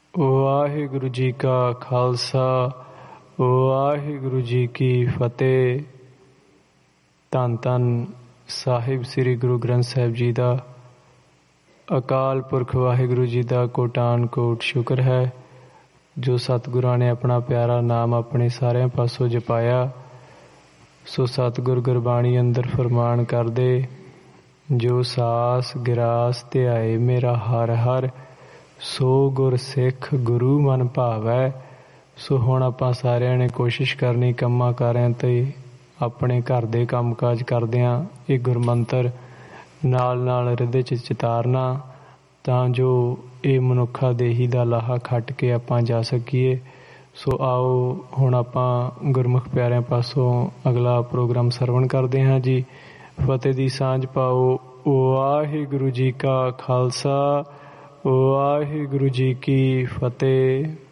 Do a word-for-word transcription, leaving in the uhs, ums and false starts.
ਵਾਹਿਗੁਰੂ ਜੀ ਕਾ ਖਾਲਸਾ ਵਾਹਿਗੁਰੂ ਜੀ ਕੀ ਫਤਿਹ। ਧੰਨ ਧੰਨ ਸਾਹਿਬ ਸ੍ਰੀ ਗੁਰੂ ਗ੍ਰੰਥ ਸਾਹਿਬ ਜੀ ਦਾ ਅਕਾਲ ਪੁਰਖ ਵਾਹਿਗੁਰੂ ਜੀ ਦਾ ਕੋਟਾਨ ਕੋਟ ਸ਼ੁਕਰ ਹੈ ਜੋ ਸਤਿਗੁਰਾਂ ਨੇ ਆਪਣਾ ਪਿਆਰਾ ਨਾਮ ਆਪਣੇ ਸਾਰਿਆਂ ਪਾਸੋਂ ਜਪਾਇਆ। ਸੋ ਸਤਿਗੁਰ ਗੁਰਬਾਣੀ ਅੰਦਰ ਫਰਮਾਨ ਕਰਦੇ, ਜੋ ਸਾਸ ਗਿਰਾਸ ਧਿਆਏ ਮੇਰਾ ਹਰ ਹਰ, ਸੋ ਗੁਰ ਸਿੱਖ ਗੁਰੂ ਮਨ ਭਾਵੈ। ਸੋ ਹੁਣ ਆਪਾਂ ਸਾਰਿਆਂ ਨੇ ਕੋਸ਼ਿਸ਼ ਕਰਨੀ ਕੰਮਾਂ ਕਾਰਿਆਂ ਤੇ ਆਪਣੇ ਘਰ ਦੇ ਕੰਮ ਕਾਜ ਕਰਦਿਆਂ ਇਹ ਗੁਰਮੰਤਰ ਨਾਲ ਨਾਲ ਹਿਰਦੇ 'ਚ ਚਿਤਾਰਨਾ, ਤਾਂ ਜੋ ਇਹ ਮਨੁੱਖਾ ਦੇਹੀ ਦਾ ਲਾਹਾ ਖੱਟ ਕੇ ਆਪਾਂ ਜਾ ਸਕੀਏ। ਸੋ ਆਓ ਹੁਣ ਆਪਾਂ ਗੁਰਮੁਖ ਪਿਆਰਿਆਂ ਪਾਸੋਂ ਅਗਲਾ ਪ੍ਰੋਗਰਾਮ ਸਰਵਣ ਕਰਦੇ ਹਾਂ ਜੀ। ਫਤਿਹ ਦੀ ਸਾਂਝ ਪਾਓ। ਵਾਹਿਗੁਰੂ ਜੀ ਕਾ ਖਾਲਸਾ ਵਾਹਿਗੁਰੂ ਜੀ ਕੀ ਫਤਿਹ।